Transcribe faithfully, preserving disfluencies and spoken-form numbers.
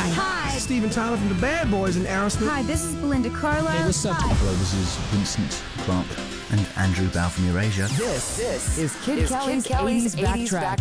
Hi. Steven Tyler from the Bad Boys and Aerosmith. Hi, this is Belinda Carlisle. Hey, what's up? Hi. Hello, this is Vincent Clark and Andrew Bow from Eurasia. This, this is Kid is Kelly's Kid Kelly's eighties Backtrack. eighties Backtrack.